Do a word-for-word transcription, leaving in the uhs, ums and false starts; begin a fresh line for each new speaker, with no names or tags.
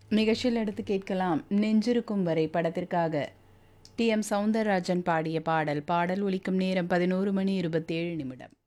நிகழ்ச்சியில் எடுத்து கேட்கலாம். நெஞ்சிருக்கும் வரை படத்திற்காக டி எம் சௌந்தரராஜன் பாடிய பாடல். பாடல் ஒலிக்கும் நேரம் பதினோரு மணி இருபத்தேழு நிமிடம்.